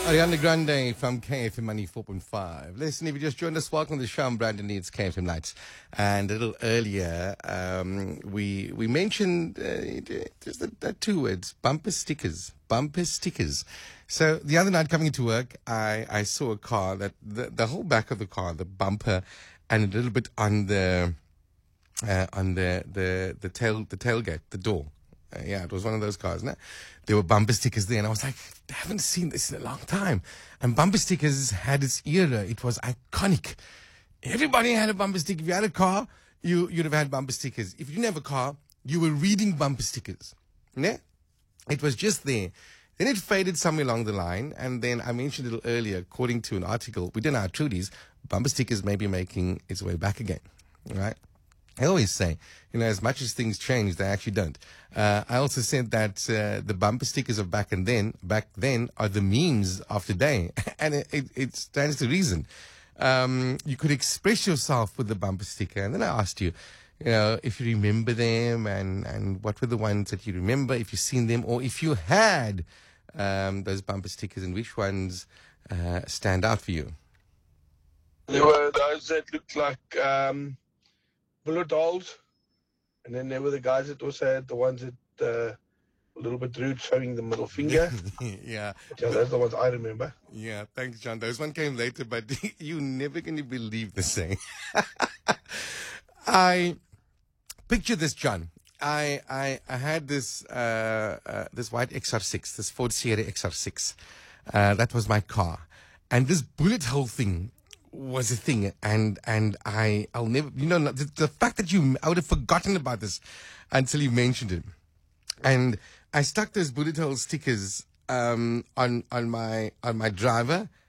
Ariana Grande from KFM Money 4.5. Listen, if you just joined us, welcome to the show. I'm Brandon Needs KFM Nights. And a little earlier, we mentioned just that two words, bumper stickers. Bumper stickers. So the other night coming into work, I saw a car that the whole back of the car, the bumper, and a little bit on the tailgate, the door. Yeah, it was one of those cars. No? There were bumper stickers there, and I was like, I haven't seen this in a long time. And bumper stickers had its era. It was iconic. Everybody had a bumper sticker. If you had a car, you'd have had bumper stickers. If you didn't have a car, you were reading bumper stickers. Ne? It was just there. Then it faded somewhere along the line, and then I mentioned a little earlier, according to an article, we don't know how true it is, bumper stickers may be making its way back again, right? I always say, as much as things change, they actually don't. I also said that the bumper stickers of back then are the memes of today. And it stands to reason. You could express yourself with the bumper sticker. And then I asked you, if you remember them and what were the ones that you remember, if you've seen them, or if you had those bumper stickers, and which ones stand out for you? There were those that looked like bullet holes, and then there were the guys that also had the ones that a little bit rude, showing the middle finger. Yeah, Those are the ones I remember. Yeah, thanks, John. Those one came later, but you're never going to believe the same. I picture this, John. I had this this white XR6, this Ford Sierra XR6. That was my car, and this bullet hole thing was a thing, and I'll never, the fact that I would have forgotten about this until you mentioned it. And I stuck those bullet hole stickers on my driver